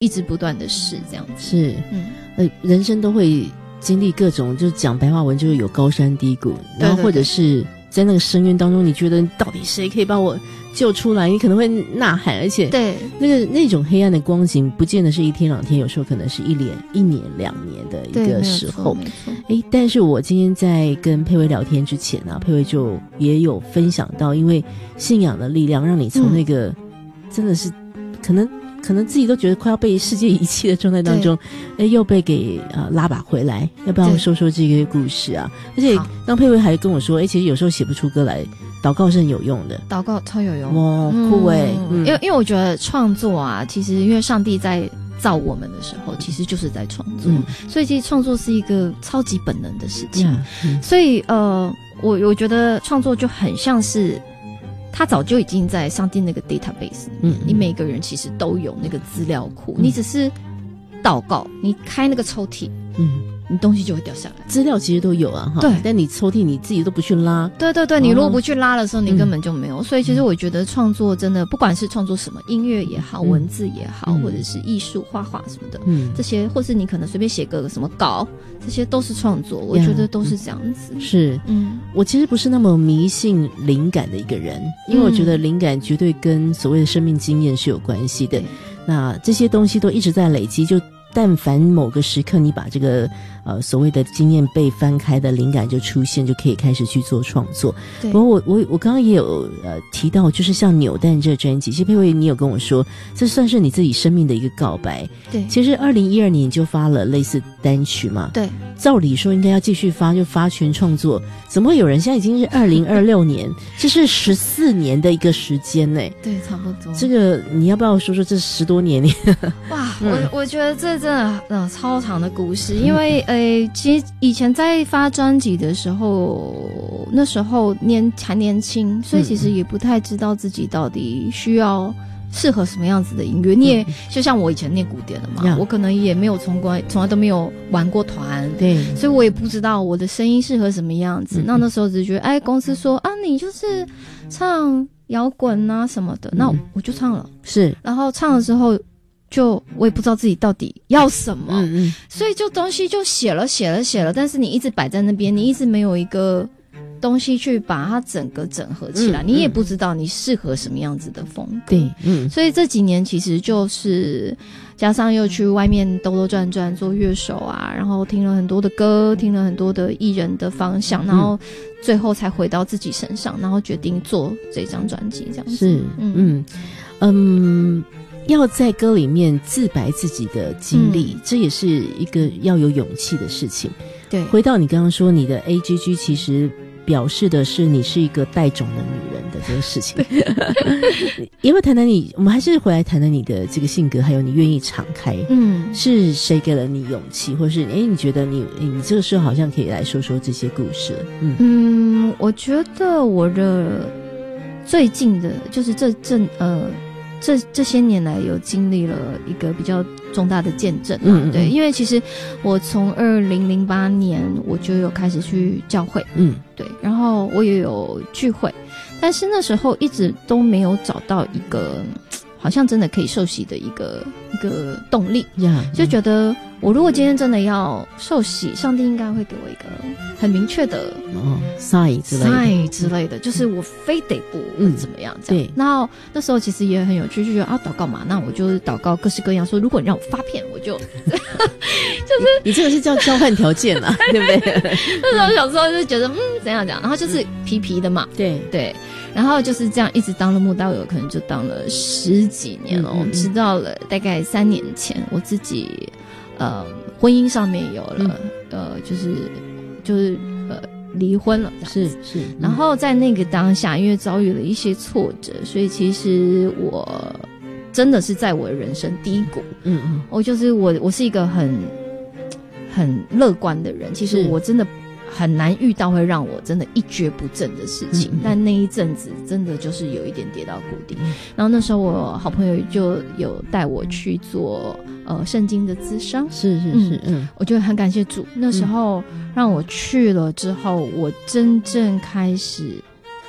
一直不断的试这样子。 是，人生都会经历各种，就讲白话文就是有高山低谷，然后或者是在那个深渊当中，你觉得到底谁可以把我救出来？你可能会呐喊，而且对那种黑暗的光景，不见得是一天两天，有时候可能是一年两年的一个时候。但是我今天在跟佩葳聊天之前啊，佩葳就也有分享到，因为信仰的力量，让你从那个真的是可能自己都觉得快要被世界遗弃的状态当中，又被给拉拔回来。要不要说说这个故事啊？而且刚佩葳还跟我说，其实有时候写不出歌来，祷告是很有用的，祷告超有用。 哇，酷耶！ 因为我觉得创作啊，其实因为上帝在造我们的时候，其实就是在创作，所以其实创作是一个超级本能的事情。所以我觉得创作就很像是。他早就已经在上帝那个 database 里面，你每个人其实都有那个资料库，你只是祷告，你开那个抽屉，你东西就会掉下来。资料其实都有啊，对，但你抽屉你自己都不去拉。 对对对，你如果不去拉的时候，你根本就没有。所以其实我觉得创作真的，不管是创作什么，音乐也好，文字也好，或者是艺术、画画什么的，这些，或是你可能随便写个什么稿，这些都是创作。我觉得都是这样子。 是，我其实不是那么迷信灵感的一个人，因为我觉得灵感绝对跟所谓的生命经验是有关系的。那这些东西都一直在累积，就但凡某个时刻你把这个所谓的经验被翻开的灵感就出现，就可以开始去做创作。不过我刚刚也有提到，就是像扭蛋这专辑，其实佩葳你有跟我说，这算是你自己生命的一个告白。 对， 其实2012年你就发了类似单曲嘛。 对， 照理说应该要继续发，就发全创作，怎么会有人现在已经是2026年，这是14年的一个时间呢？ 对，差不多。 这个你要不要说说这10多年？ 哇，我觉得这真的超长的故事，因为其实以前在发专辑的时候，那时候还年轻，所以其实也不太知道自己到底需要适合什么样子的音乐。你也就像我以前念古典的嘛，我可能也没有从来都没有玩过团， 对， 所以我也不知道我的声音适合什么样子。那时候只觉得，公司说啊，你就是唱摇滚啊什么的，那我就唱了。 是， 然后唱的时候。我也不知道自己到底要什么，所以就东西就写了，但是你一直摆在那边，你一直没有一个东西去把它整个整合起来，你也不知道你适合什么样子的风格。 对， 所以这几年其实就是加上又去外面兜转转做乐手啊，然后听了很多的歌，听了很多的艺人的方向，然后最后才回到自己身上，然后决定做这张专辑这样子。 是，要在歌里面自白自己的经历，这也是一个要有勇气的事情。 对， 回到你刚刚说你的 AGG 其实表示的是你是一个带种的女人的这个事情。因为谈谈我们还是回来谈谈你的这个性格，还有你愿意敞开。是谁给了你勇气，或是你觉得你这个时候好像可以来说说这些故事了。 我觉得我的最近的就是这些年来有经历了一个比较重大的见证对，因为其实我从2008年我就有开始去教会，对，然后我也有聚会，但是那时候一直都没有找到一个好像真的可以受洗的一个动力，就觉得我如果今天真的要受洗，上帝应该会给我一个很明确的 sign 之类的，就是我非得不怎么样这样。 对， 然后那时候其实也很有趣，就觉得祷告嘛，那我就祷告各式各样，说如果你让我发片，我就就是你这个是叫交换条件啊，对不对？ 那时候小时候就觉得怎样讲，然后就是皮的嘛， 对。 然后就是这样一直当了慕道友，可能就当了10几年了，直到了大概3年前，我自己婚姻上面有了就是离婚了， 是。 然后在那个当下，因为遭遇了一些挫折，所以其实我真的是在我的人生低谷。我是一个很乐观的人，其实我真的很难遇到会让我真的一蹶不振的事情，但那一阵子真的就是有一点跌到谷底。然后那时候我好朋友就有带我去做圣经的咨商， 是， 我就很感谢主，那时候让我去了之后，我真正开始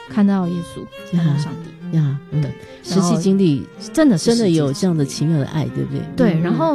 看到耶稣，看到上帝呀，对，实际经历真的有这样的奇妙的爱，对不对？ 对，然后